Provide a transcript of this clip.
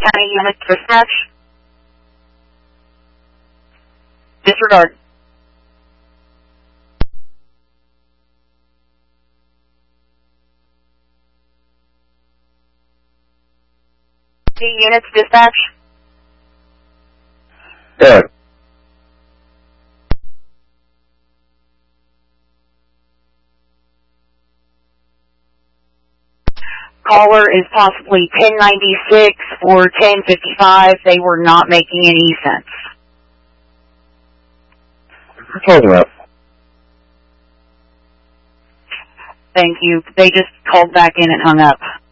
County Unit Dispatch. Disregard. Units Dispatch. Good. Caller is possibly 1096 or 1055. They were not making any sense. Close enough. Thank you. They just called back in and hung up.